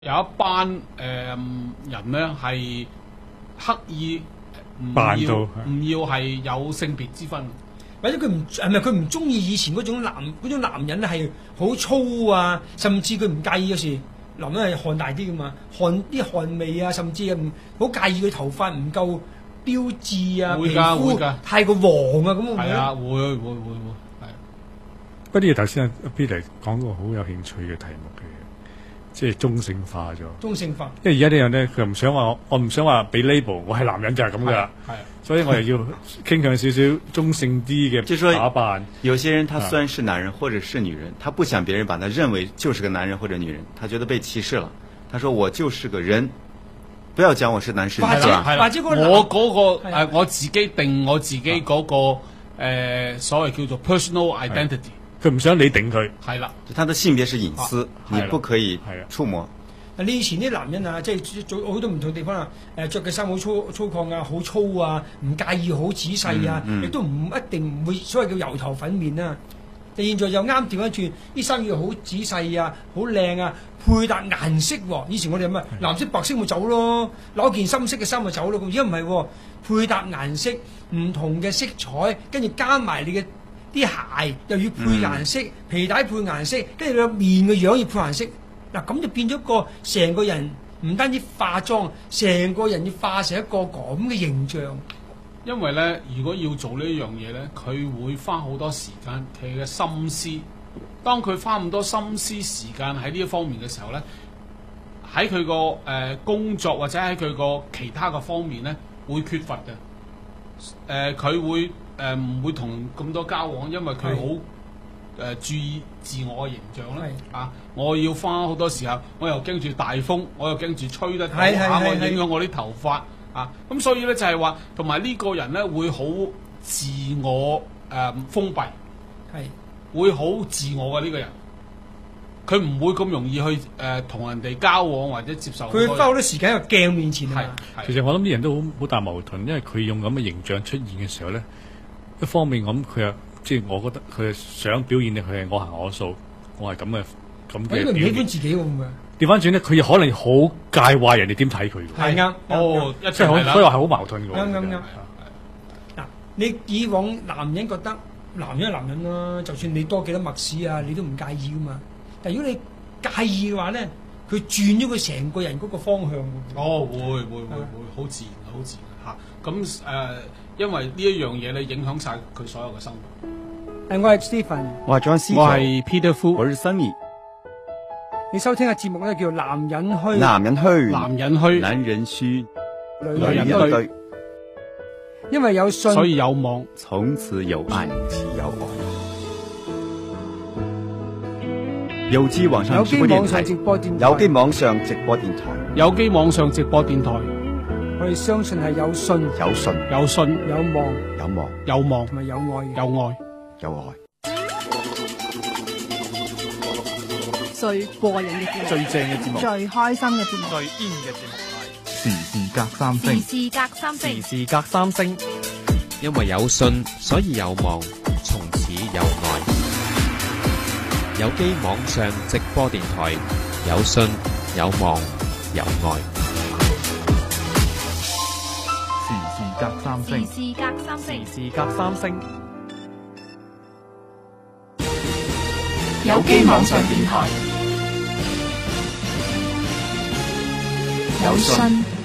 有一班人咧係刻意唔要係有性別之分， 或者佢唔中意以前嗰種男人咧係好粗啊，甚至佢唔介意嗰時男人係汗大啲噶嘛，汗味啊，甚至唔好介意佢頭髮唔夠標緻啊，皮膚太過黃啊咁。 係啊，會係。 不過頭先阿 Peter 講個好有興趣嘅題目嘅，即係中性化咗。 中性化， 因為而家啲人咧，佢唔想話我唔想話俾 label， 我係男人就係咁噶啦。係，所以我又要傾向少少中性啲嘅打扮。 有些人他雖然是男人或者是女人，他不想別人把他認為就是個男人或者女人，他覺得被歧視了。他說我就是個人，不要講我是男士女士。 或者我嗰個我自己定我自己嗰個所謂叫做 personal identity。 佢唔想你頂佢， 係啦， 他的性別是隱私，你不可以觸摸。 你以前啲男人啊，即係做好多唔同地方啊，着嘅衫好粗獷啊，好粗啊，唔介意好仔細啊，亦都唔一定唔會所謂叫油頭粉面啊。但現在又啱調翻轉，啲衫要好仔細啊，好靚啊，配搭顏色喎。以前我哋咩藍色白色咪走咯，攞件深色嘅衫咪走咯。而家唔係喎，配搭顏色唔同嘅色彩，跟住加埋你嘅啲鞋又要配顏色，皮帶配顏色，跟住你個面嘅樣要配顏色。嗱咁就變咗個成個人唔單止化妝，成個人要化成一個咁嘅形象。 因為咧，如果要做呢一樣嘢咧，佢會花好多時間，佢嘅心思。當佢花咁多心思時間喺呢一方面嘅時候咧，喺佢個工作或者喺佢個其他嘅方面咧，會缺乏嘅。佢會唔會同咁多交往，因為佢好注意自我嘅形象啦。啊，我要花好多時候，我又驚住大風，我又驚住吹得我影響我啲頭髮。啊，咁所以咧就係話，同埋呢個人咧會好自我封閉，會好自我嘅呢個人，佢唔會咁容易去同人哋交往或者接受。 佢花好多時間喺個鏡面前啊。 其實我諗啲人都好大矛盾，因為佢用咁嘅形象出現嘅時候咧，一方面咁佢又即係我覺得佢係想表現佢係我行我素，我係咁嘅。佢唔喜歡自己喎， 調翻轉咧，佢又可能好介懷人哋點睇佢。 係啱， 即係所以話係好矛盾嘅。 啱。嗱，你以往男人覺得男人係男人啦，就算你多幾多墨屎啊，你都唔介意噶嘛。但如果你介意嘅話咧，佢轉咗佢成個人嗰個方向。 會好自然嚇。咁因為呢一樣嘢咧，影響晒佢所有嘅生活。 我係 Stephen， 我係 John， 我係 Peter Fu， 我係 Sunny。 你收聽嘅節目咧叫男人虛， 男人虛， 男人虛， 男人虛， 女人對。因為有信， 所以有望， 從此有愛，有愛。有機網上直播電台，有機網上直播電台， 有機網上直播電台。 我哋相信係有信， 有信， 有信， 有望， 有望， 有望， 同埋有愛， 有愛， 有愛。 最過癮嘅節目， 最正嘅節目， 最開心嘅節目， 最 in 嘅節目，時事隔三星， 時事隔三星， 時事隔三星。因為有信，所以有望，從此有愛。有機網上直播電台，有信，有望，有愛。 時事隔三星， 時事隔三星， 時事隔三星。 有機網上電台。有信。